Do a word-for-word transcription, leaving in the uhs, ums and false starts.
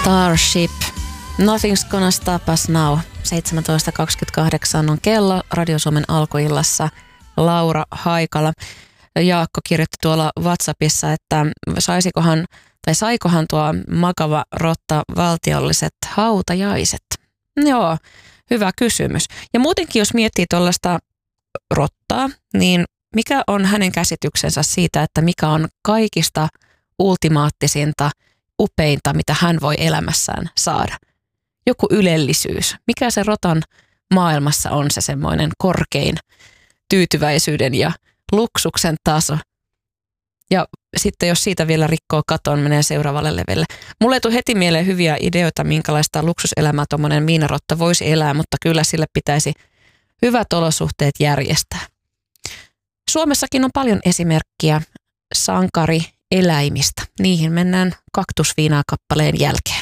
Starship. Nothing's gonna stop us now. seitsemäntoista kaksikymmentäkahdeksan on kello Radio Suomen alkuillassa. Laura Haikala. Jaakko kirjoitti tuolla WhatsAppissa, että saisikohan tai saikohan tuo makava rotta valtiolliset hautajaiset? Joo, hyvä kysymys. Ja muutenkin jos miettii tuollaista rottaa, niin mikä on hänen käsityksensä siitä, että mikä on kaikista ultimaattisinta, upeinta, mitä hän voi elämässään saada? Joku ylellisyys. Mikä se rotan maailmassa on se semmoinen korkein tyytyväisyyden ja luksuksen taso? Ja sitten jos siitä vielä rikkoo katon, menee seuraavalle levelle. Mulle ei tule heti mieleen hyviä ideoita, minkälaista luksuselämää tuommoinen miinarotta voisi elää, mutta kyllä sille pitäisi hyvät olosuhteet järjestää. Suomessakin on paljon esimerkkiä sankarieläimistä. Niihin mennään kaktusviinaa kappaleen jälkeen.